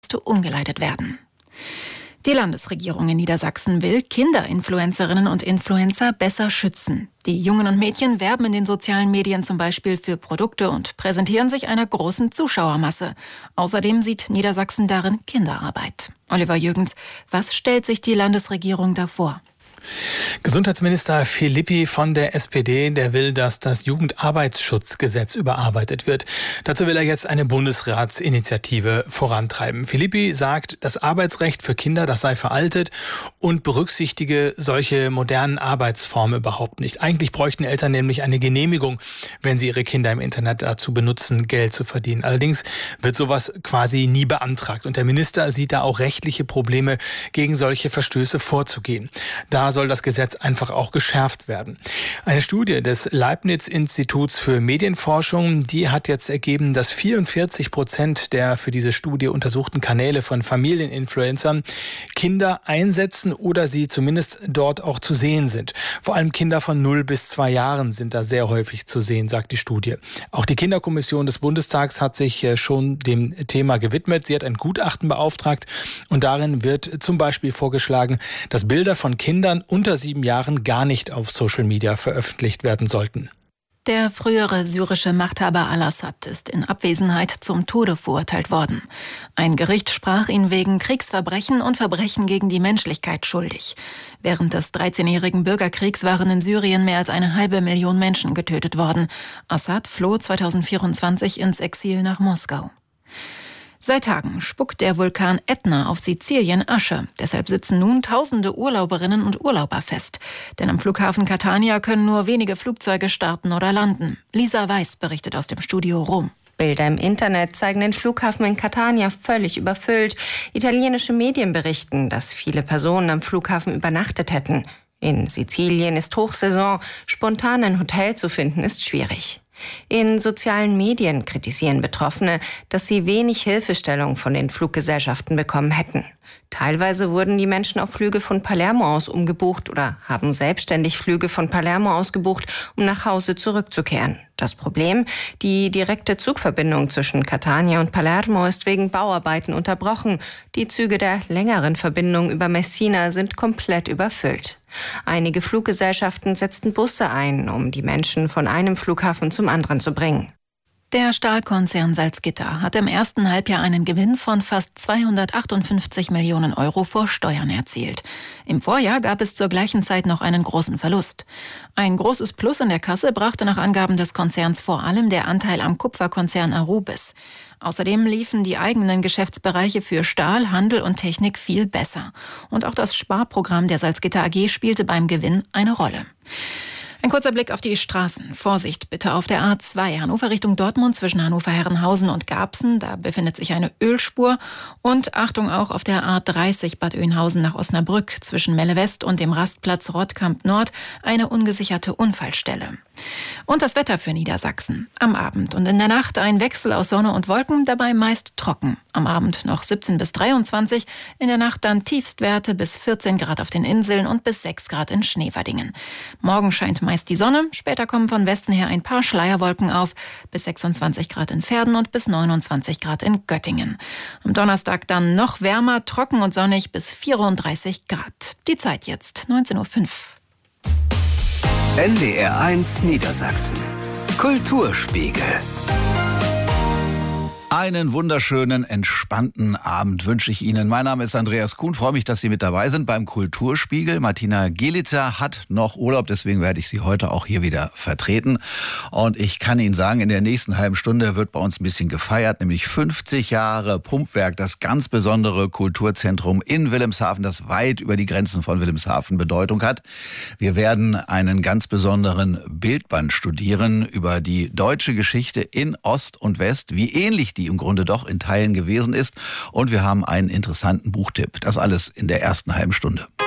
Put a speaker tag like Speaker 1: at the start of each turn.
Speaker 1: umgeleitet werden. Die Landesregierung in Niedersachsen will Kinderinfluencerinnen und Influencer besser schützen. Die Jungen und Mädchen werben in den sozialen Medien zum Beispiel für Produkte und präsentieren sich einer großen Zuschauermasse. Außerdem sieht Niedersachsen darin Kinderarbeit. Oliver Jürgens, was stellt sich die Landesregierung da vor?
Speaker 2: Gesundheitsminister Philippi von der SPD, der will, dass das Jugendarbeitsschutzgesetz überarbeitet wird. Dazu will er jetzt eine Bundesratsinitiative vorantreiben. Philippi sagt, das Arbeitsrecht für Kinder, das sei veraltet und berücksichtige solche modernen Arbeitsformen überhaupt nicht. Eigentlich bräuchten Eltern nämlich eine Genehmigung, wenn sie ihre Kinder im Internet dazu benutzen, Geld zu verdienen. Allerdings wird sowas quasi nie beantragt. Und der Minister sieht da auch rechtliche Probleme, gegen solche Verstöße vorzugehen. Da soll das Gesetz einfach auch geschärft werden. Eine Studie des Leibniz-Instituts für Medienforschung, die hat jetzt ergeben, dass 44% der für diese Studie untersuchten Kanäle von Familieninfluencern Kinder einsetzen oder sie zumindest dort auch zu sehen sind. Vor allem Kinder von 0 bis 2 Jahren sind da sehr häufig zu sehen, sagt die Studie. Auch die Kinderkommission des Bundestags hat sich schon dem Thema gewidmet. Sie hat ein Gutachten beauftragt und darin wird zum Beispiel vorgeschlagen, dass Bilder von Kindern unter 7 Jahren gar nicht auf Social Media veröffentlicht werden sollten.
Speaker 1: Der frühere syrische Machthaber al-Assad ist in Abwesenheit zum Tode verurteilt worden. Ein Gericht sprach ihn wegen Kriegsverbrechen und Verbrechen gegen die Menschlichkeit schuldig. Während des 13-jährigen Bürgerkriegs waren in Syrien mehr als 500.000 Menschen getötet worden. Assad floh 2024 ins Exil nach Moskau. Seit Tagen spuckt der Vulkan Ätna auf Sizilien Asche. Deshalb sitzen nun tausende Urlauberinnen und Urlauber fest. Denn am Flughafen Catania können nur wenige Flugzeuge starten oder landen. Lisa Weiß berichtet aus dem Studio Rom.
Speaker 3: Bilder im Internet zeigen den Flughafen in Catania völlig überfüllt. Italienische Medien berichten, dass viele Personen am Flughafen übernachtet hätten. In Sizilien ist Hochsaison. Spontan ein Hotel zu finden ist schwierig. In sozialen Medien kritisieren Betroffene, dass sie wenig Hilfestellung von den Fluggesellschaften bekommen hätten. Teilweise wurden die Menschen auf Flüge von Palermo aus umgebucht oder haben selbstständig Flüge von Palermo aus gebucht, um nach Hause zurückzukehren. Das Problem: die direkte Zugverbindung zwischen Catania und Palermo ist wegen Bauarbeiten unterbrochen. Die Züge der längeren Verbindung über Messina sind komplett überfüllt. Einige Fluggesellschaften setzten Busse ein, um die Menschen von einem Flughafen zum anderen zu bringen.
Speaker 1: Der Stahlkonzern Salzgitter hat im ersten Halbjahr einen Gewinn von fast 258 Millionen Euro vor Steuern erzielt. Im Vorjahr gab es zur gleichen Zeit noch einen großen Verlust. Ein großes Plus in der Kasse brachte nach Angaben des Konzerns vor allem der Anteil am Kupferkonzern Arubis. Außerdem liefen die eigenen Geschäftsbereiche für Stahl, Handel und Technik viel besser. Und auch das Sparprogramm der Salzgitter AG spielte beim Gewinn eine Rolle. Ein kurzer Blick auf die Straßen. Vorsicht bitte auf der A2 Hannover Richtung Dortmund zwischen Hannover-Herrenhausen und Garbsen. Da befindet sich eine Ölspur. Und Achtung auch auf der A30 Bad Oeynhausen nach Osnabrück zwischen Melle West und dem Rastplatz Rottkamp Nord eine ungesicherte Unfallstelle. Und das Wetter für Niedersachsen. Am Abend und in der Nacht ein Wechsel aus Sonne und Wolken, dabei meist trocken. Am Abend noch 17 bis 23, in der Nacht dann Tiefstwerte bis 14 Grad auf den Inseln und bis 6 Grad in Schneewerdingen. Morgen scheint meist die Sonne, später kommen von Westen her ein paar Schleierwolken auf, bis 26 Grad in Verden und bis 29 Grad in Göttingen. Am Donnerstag dann noch wärmer, trocken und sonnig bis 34 Grad. Die Zeit jetzt, 19:05 Uhr.
Speaker 4: NDR1 Niedersachsen. Kulturspiegel.
Speaker 5: Einen wunderschönen, entspannten Abend wünsche ich Ihnen. Mein Name ist Andreas Kuhn. Freue mich, dass Sie mit dabei sind beim Kulturspiegel. Martina Gielitzer hat noch Urlaub, deswegen werde ich sie heute auch hier wieder vertreten. Und ich kann Ihnen sagen, in der nächsten halben Stunde wird bei uns ein bisschen gefeiert, nämlich 50 Jahre Pumpwerk, das ganz besondere Kulturzentrum in Wilhelmshaven, das weit über die Grenzen von Wilhelmshaven Bedeutung hat. Wir werden einen ganz besonderen Bildband studieren über die deutsche Geschichte in Ost und West, wie ähnlich die im Grunde doch in Teilen gewesen ist. Und wir haben einen interessanten Buchtipp. Das alles in der ersten halben Stunde.